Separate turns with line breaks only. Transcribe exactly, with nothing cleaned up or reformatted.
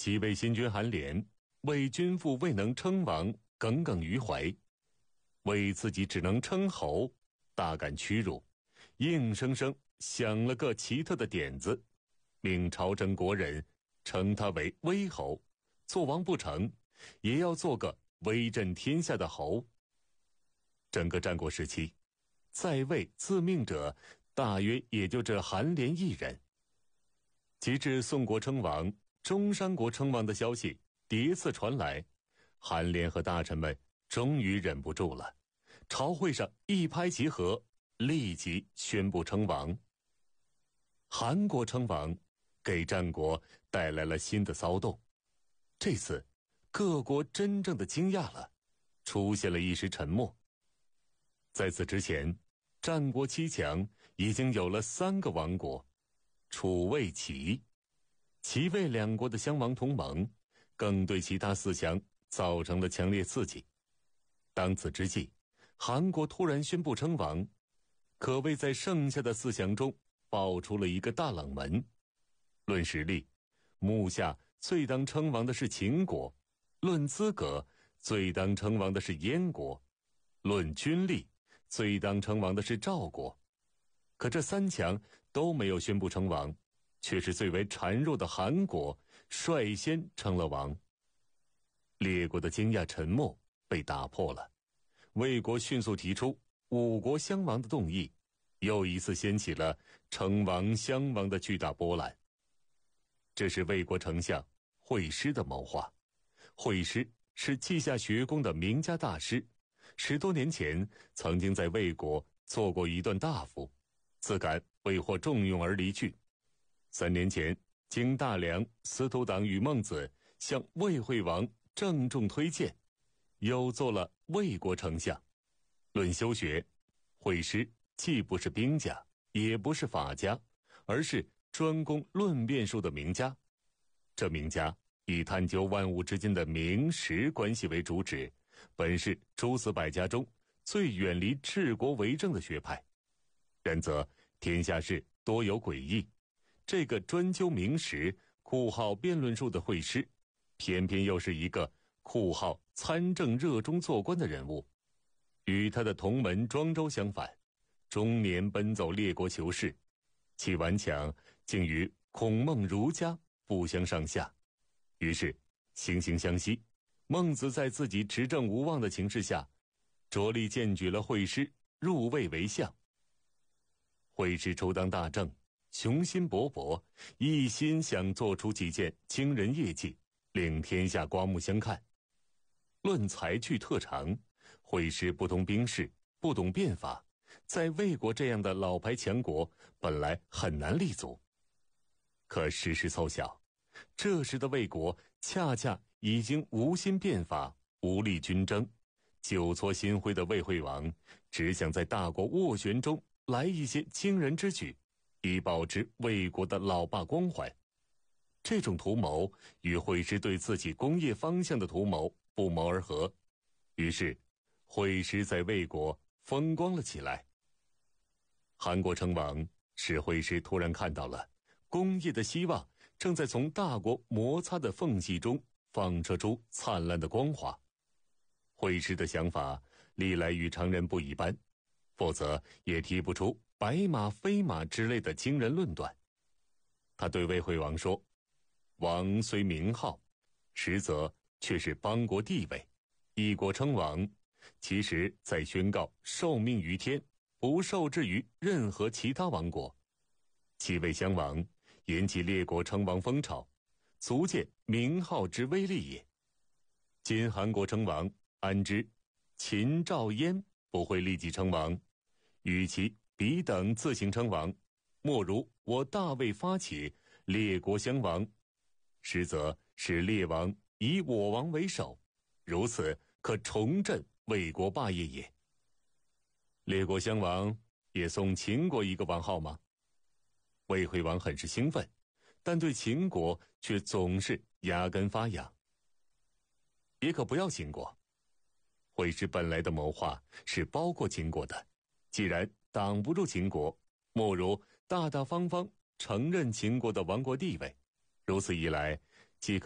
其为新君韩连为君父未能称王耿耿于怀，为自己只能称侯大感屈辱，硬生生想了个奇特的点子，命朝政国人称他为威侯，做王不成也要做个威震天下的侯。整个战国时期，在位自命者大约也就这韩连一人。及至宋国称王、中山国称王的消息叠次传来，韩连和大臣们终于忍不住了，朝会上一拍即合，立即宣布称王。韩国称王给战国带来了新的骚动，这次各国真正的惊讶了，出现了一时沉默。在此之前，战国七强已经有了三个王国，楚魏齐，齐魏两国的襄王同盟更对其他四强造成了强烈刺激。当此之际，韩国突然宣布称王，可谓在剩下的四强中爆出了一个大冷门。论实力，目下最当称王的是秦国；论资格，最当称王的是燕国；论军力，最当称王的是赵国。可这三强都没有宣布称王，却是最为孱弱的韩国率先称了王。列国的惊讶沉默被打破了，魏国迅速提出五国相王的动议，又一次掀起了称王相王的巨大波澜。这是魏国丞相惠施的谋划。惠施是稷下学宫的名家大师，十多年前曾经在魏国做过一段大夫，自感未获重用而离去。三年前，经大梁、司徒党与孟子向魏惠王郑重推荐，又做了魏国丞相。论修学，惠施既不是兵家，也不是法家，而是专攻论辩术的名家。这名家以探究万物之间的名实关系为主旨，本是诸子百家中最远离治国为政的学派。然则天下事多有诡异，这个专究名实、酷好辩论术的惠施，偏偏又是一个酷好参政热衷做官的人物。与他的同门庄周相反，终年奔走列国求是，其顽强竟与孔孟儒家不相上下。于是惺惺相惜，孟子在自己执政无望的情势下，着力荐举了惠施入魏为相。惠施初当大政，雄心勃勃，一心想做出几件惊人业绩，令天下刮目相看。论才具特长，惠施不通兵事，不懂变法，在魏国这样的老牌强国本来很难立足。可事实凑巧，这时的魏国恰恰已经无心变法，无力军争。久挫心灰的魏惠王只想在大国斡旋中来一些惊人之举，以保持魏国的老爸光环。这种图谋与惠施对自己工业方向的图谋不谋而合，于是惠施在魏国风光了起来。韩国称王使惠施突然看到了工业的希望正在从大国摩擦的缝隙中放射出灿烂的光华。惠施的想法历来与常人不一般，否则也提不出白马非马之类的惊人论断。他对魏惠王说，王虽名号，实则却是邦国地位，一国称王，其实在宣告受命于天，不受制于任何其他王国。其为相王，引起列国称王风潮，足见名号之威力也。今韩国称王，安知秦赵燕不会立即称王？与其彼等自行称王，莫如我大魏发起，列国相王，实则使列王以我王为首，如此可重振魏国霸业也。列国相王也送秦国一个王号吗？魏惠王很是兴奋，但对秦国却总是牙根发痒。也可不要秦国。惠施本来的谋划是包括秦国的，既然挡不住秦国，莫如大大方方承认秦国的王国地位。如此一来，